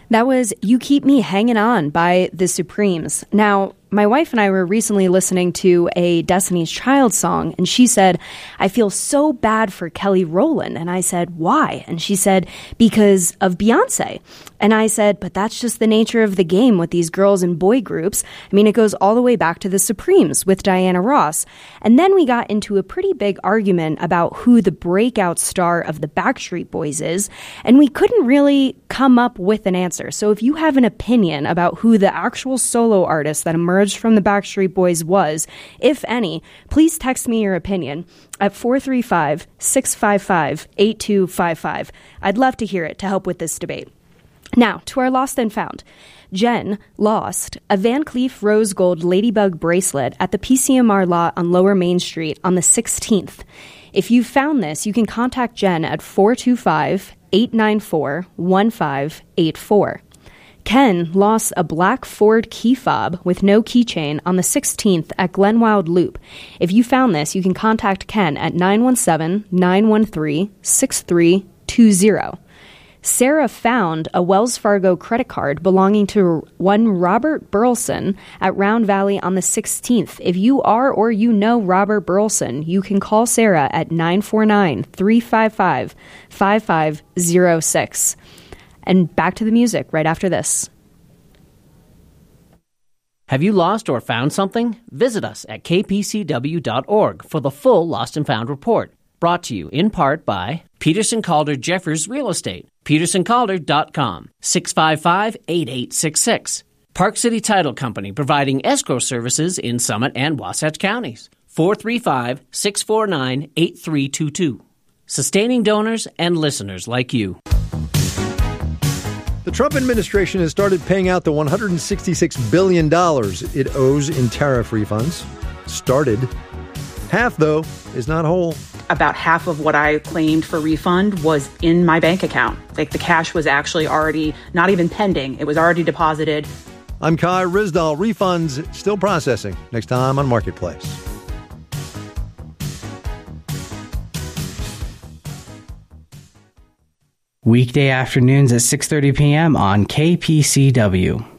That was You Keep Me Hanging On by The Supremes. Now, my wife and I were recently listening to a Destiny's Child song, and she said, I feel so bad for Kelly Rowland. And I said, why? And she said, because of Beyonce. And I said, but that's just the nature of the game with these girls and boy groups. I mean, it goes all the way back to the Supremes with Diana Ross. And then we got into a pretty big argument about who the breakout star of the Backstreet Boys is, and we couldn't really come up with an answer. So if you have an opinion about who the actual solo artist that emerged from the Backstreet Boys was, if any, please text me your opinion at 435-655-8255. I'd love to hear it to help with this debate. Now, to our lost and found. Jen lost a Van Cleef rose gold ladybug bracelet at the PCMR lot on Lower Main Street on the 16th. If you found this, you can contact Jen at 425-894-1584. Ken lost a black Ford key fob with no keychain on the 16th at Glenwild Loop. If you found this, you can contact Ken at 917-913-6320. Sarah found a Wells Fargo credit card belonging to one Robert Burleson at Round Valley on the 16th. If you are or you know Robert Burleson, you can call Sarah at 949-355-5506. And back to the music right after this. Have you lost or found something? Visit us at kpcw.org for the full Lost and Found report. Brought to you in part by Peterson Calder Jeffers Real Estate. PetersonCalder.com. 655-8866. Park City Title Company providing escrow services in Summit and Wasatch counties. 435-649-8322. Sustaining donors and listeners like you. The Trump administration has started paying out the $166 billion it owes in tariff refunds. Started. Half, though, is not whole. About half of what I claimed for refund was in my bank account. Like the cash was actually already not even pending. It was already deposited. I'm Kai Rizdal. Refunds still processing. Next time on Marketplace. Weekday afternoons at 6:30 p.m. on KPCW.